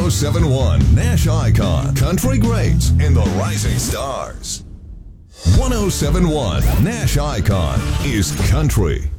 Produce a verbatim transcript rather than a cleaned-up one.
oh seven point one Nash Icon, Country Greats, and the Rising Stars. one oh seven point one Nash Icon is country.